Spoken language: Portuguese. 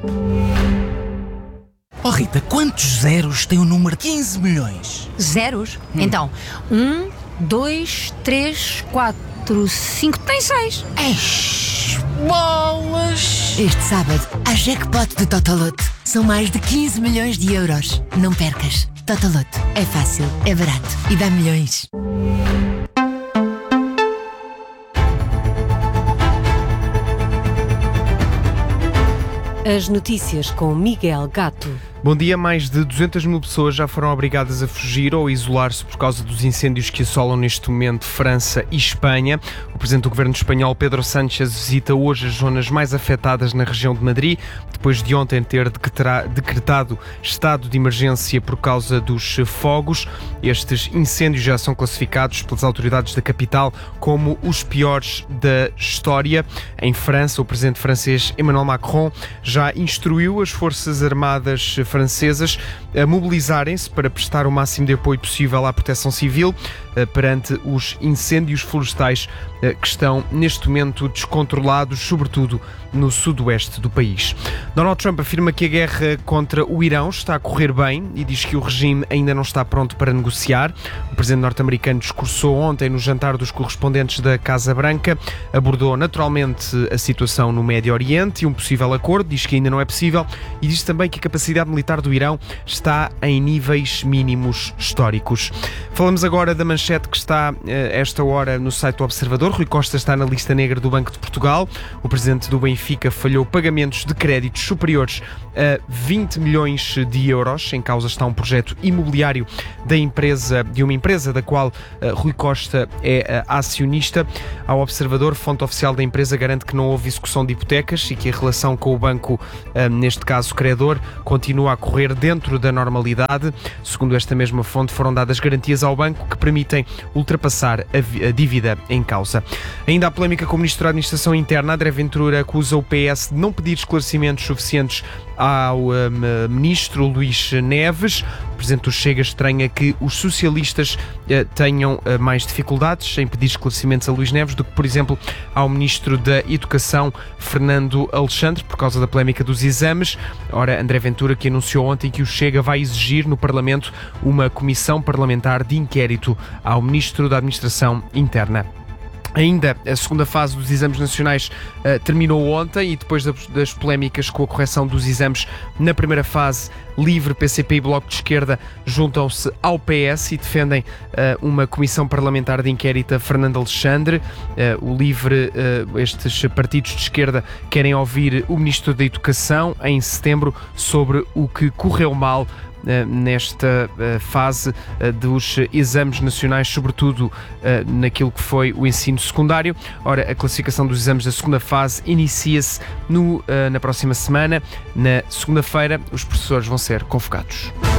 Oh Rita, quantos zeros tem o número 15 milhões? Zeros? Então, 1, 2, 3, 4, 5, tem 6. Eish, bolas! Este sábado, a jackpot do Totoloto. São mais de 15 milhões de euros. Não percas. Totoloto. É fácil, é barato e dá milhões. As notícias com Miguel Gato. Bom dia, mais de 200 mil pessoas já foram obrigadas a fugir ou a isolar-se por causa dos incêndios que assolam neste momento França e Espanha. O presidente do governo espanhol, Pedro Sánchez, visita hoje as zonas mais afetadas na região de Madrid, depois de ontem ter decretado estado de emergência por causa dos fogos. Estes incêndios já são classificados pelas autoridades da capital como os piores da história. Em França, o presidente francês Emmanuel Macron já instruiu as forças armadas francesas a mobilizarem-se para prestar o máximo de apoio possível à proteção civil perante os incêndios florestais que estão neste momento descontrolados, sobretudo no sudoeste do país. Donald Trump afirma que a guerra contra o Irão está a correr bem e diz que o regime ainda não está pronto para negociar. O presidente norte-americano discursou ontem no jantar dos correspondentes da Casa Branca, abordou naturalmente a situação no Médio Oriente e um possível acordo, diz que ainda não é possível e diz também que a capacidade militar do Irão está em níveis mínimos históricos. Falamos agora da manchete que está a esta hora no site do Observador. Rui Costa está na lista negra do Banco de Portugal. O presidente do Benfica falhou pagamentos de créditos superiores a 20 milhões de euros. Em causa está um projeto imobiliário de uma empresa da qual Rui Costa é acionista. Ao Observador, fonte oficial da empresa garante que não houve execução de hipotecas e que a relação com o banco, neste caso credor, continua a correr dentro da normalidade. Segundo esta mesma fonte, foram dadas garantias ao banco que permitem ultrapassar a dívida em causa. Ainda há polémica com o Ministro da Administração Interna. André Ventura acusa o PS de não pedir esclarecimentos suficientes ao Ministro Luís Neves. O Presidente do Chega estranha que os socialistas tenham mais dificuldades em pedir esclarecimentos a Luís Neves do que, por exemplo, ao Ministro da Educação, Fernando Alexandre, por causa da polémica dos exames. Ora, André Ventura, que anunciou ontem que o Chega vai exigir no Parlamento uma comissão parlamentar de inquérito ao Ministro da Administração Interna. Ainda a segunda fase dos exames nacionais terminou ontem e depois das polémicas com a correção dos exames na primeira fase, LIVRE, PCP e Bloco de Esquerda juntam-se ao PS e defendem uma comissão parlamentar de inquérito a Fernando Alexandre. O LIVRE, estes partidos de esquerda, querem ouvir o Ministro da Educação em setembro sobre o que correu mal nesta fase dos exames nacionais, sobretudo naquilo que foi o ensino secundário. Ora, a classificação dos exames da segunda fase inicia-se na próxima semana. Na segunda-feira, os professores vão ser convocados.